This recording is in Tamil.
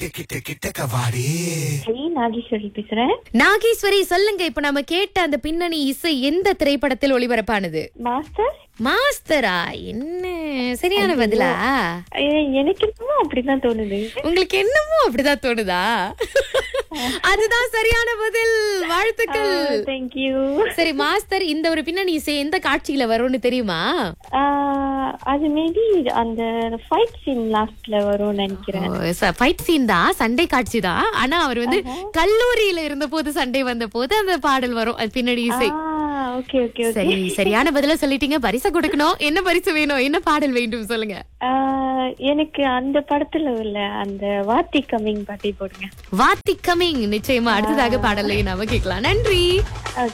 நாகேஸ்வரி பேசுறேன். நாகேஸ்வரி சொல்லுங்க, இப்ப நம்ம கேட்ட அந்த பின்னணி இசை எந்த திரைப்படத்தில் ஒளிபரப்பானது? மாஸ்டர். மாஸ்டரா? என்ன சரியான பதிலா? எனக்கு என்னமோ அப்படிதான் தோணுது. உங்களுக்கு என்னமோ அப்படிதான் தோணுதா? அதுதான் சரியான பதில். வாழ்த்துக்கள். தேங்க்யூ. சரி, மாஸ்டர் இந்த ஒரு பின்னணி இசை எந்த காட்சியில வரும்னு தெரியுமா? அது மேபி அந்த ஃபைட் சீன் லாஸ்ட்ல வரும்னு நினைக்கிறேன். ஃபைட் சீன் தான், சண்டை காட்சி தான். ஆனா அவர் வந்து கல்லூரியில இருந்த போது சண்டை வந்த போது அந்த பாடல் வரும், அது பின்னணி இசை. Okay okay. சரி, சரியான பதில சொல்லிட்டீங்க. பரிசு கொடுக்கணும். என்ன பரிசு வேணும், என்ன பாடல் வேண்டும் சொல்லுங்க. எனக்கு அந்த படத்துல உள்ள அந்த வாத்தி கமிங் பாட்டி போடுங்க. வாத்தி கமிங் நிச்சயமா அடுத்ததாக பாடலை நாம கேட்கலாம். நன்றி.